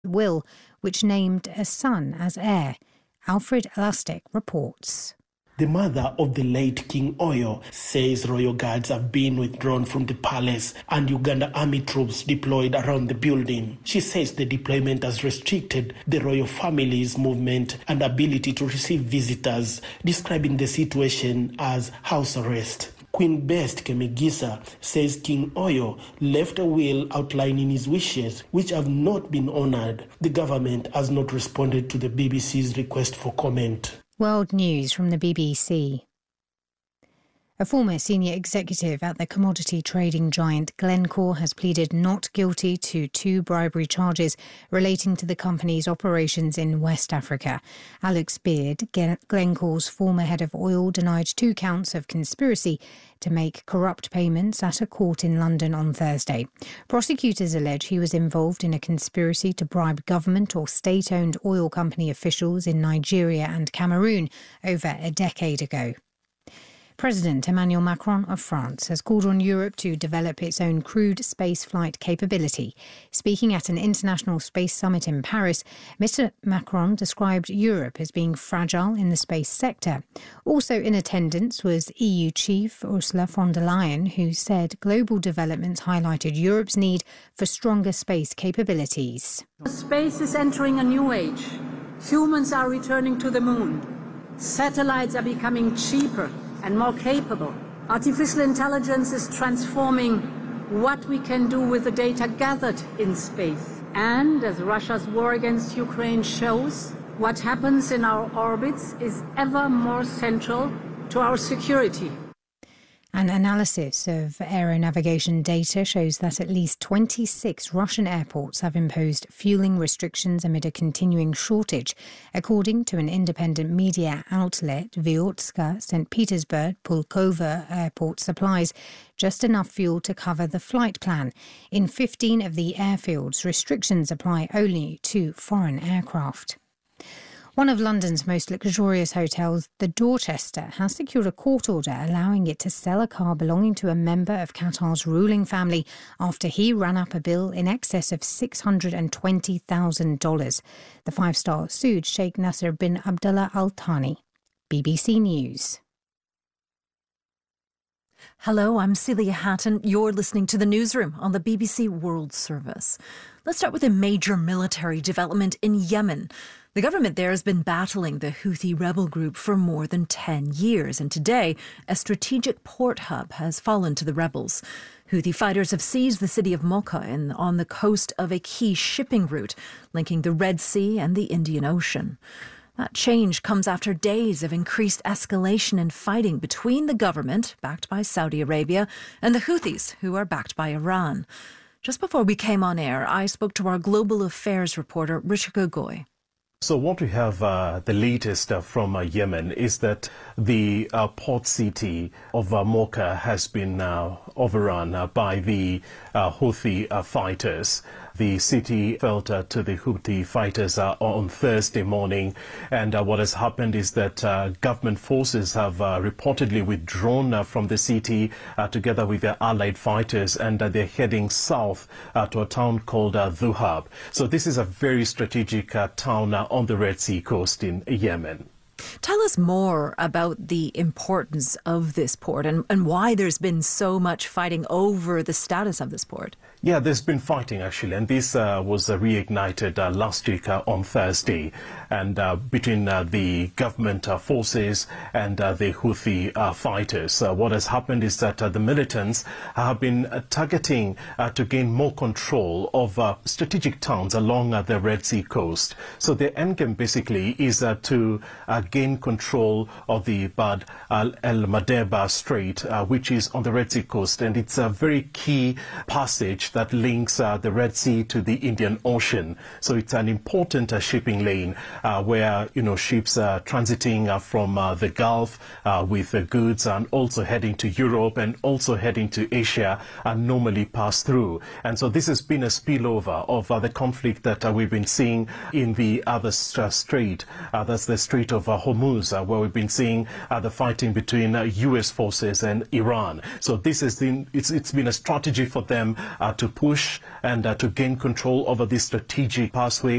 will, which named a son as heir. Alfred Elastic reports. The mother of the late King Oyo says royal guards have been withdrawn from the palace and Uganda army troops deployed around the building. She says the deployment has restricted the royal family's movement and ability to receive visitors, describing the situation as house arrest. Queen Best Kemegisa says King Oyo left a will outlining his wishes, which have not been honoured. The government has not responded to the BBC's request for comment. World News from the BBC. A former senior executive at the commodity trading giant Glencore has pleaded not guilty to 2 bribery charges relating to the company's operations in West Africa. Alex Beard, Glencore's former head of oil, denied 2 counts of conspiracy to make corrupt payments at a court in London on Thursday. Prosecutors allege he was involved in a conspiracy to bribe government or state-owned oil company officials in Nigeria and Cameroon over a decade ago. President Emmanuel Macron of France has called on Europe to develop its own crewed spaceflight capability. Speaking at an international space summit in Paris, Mr. Macron described Europe as being fragile in the space sector. Also in attendance was EU Chief Ursula von der Leyen, who said global developments highlighted Europe's need for stronger space capabilities. Space is entering a new age. Humans are returning to the moon. Satellites are becoming cheaper and more capable. Artificial intelligence is transforming what we can do with the data gathered in space. And as Russia's war against Ukraine shows, what happens in our orbits is ever more central to our security. An analysis of aeronavigation data shows that at least 26 Russian airports have imposed fueling restrictions amid a continuing shortage. According to an independent media outlet, Vyotska, St. Petersburg, Pulkovo airport supplies just enough fuel to cover the flight plan. In 15 of the airfields, restrictions apply only to foreign aircraft. One of London's most luxurious hotels, the Dorchester, has secured a court order allowing it to sell a car belonging to a member of Qatar's ruling family after he ran up a bill in excess of $620,000. The five-star sued Sheikh Nasser bin Abdullah Al Thani. BBC News. Hello, I'm Celia Hatton. You're listening to the Newsroom on the BBC World Service. Let's start with a major military development in Yemen. The government there has been battling the Houthi rebel group for more than 10 years, and today a strategic port hub has fallen to the rebels. Houthi fighters have seized the city of Mocha on the coast of a key shipping route linking the Red Sea and the Indian Ocean. That change comes after days of increased escalation and fighting between the government, backed by Saudi Arabia, and the Houthis, who are backed by Iran. Just before we came on air, I spoke to our global affairs reporter, Richard Gogoy. So what we have, the latest from Yemen, is that the port city of Mocha has been overrun by the Houthi fighters. The city fell to the Houthi fighters on Thursday morning, and what has happened is that government forces have reportedly withdrawn from the city together with their allied fighters, and they're heading south to a town called Dhuhab. So this is a very strategic town on the Red Sea coast in Yemen. Tell us more about the importance of this port and why there's been so much fighting over the status of this port. Yeah, there's been fighting actually, and this was reignited last week on Thursday, and between the government forces and the Houthi fighters. What has happened is that the militants have been targeting to gain more control of strategic towns along the Red Sea coast. So the endgame basically is to gain control of the Bab el-Mandeb Strait, which is on the Red Sea coast, and it's a very key passage that links the Red Sea to the Indian Ocean. So it's an important shipping lane where, ships transiting from the Gulf with goods and also heading to Europe and also heading to Asia normally pass through. And so this has been a spillover of the conflict that we've been seeing in the other strait. That's the Strait of Hormuz, Hormuz, where we've been seeing the fighting between U.S. forces and Iran. So this has been, it's been a strategy for them to push and to gain control over this strategic pathway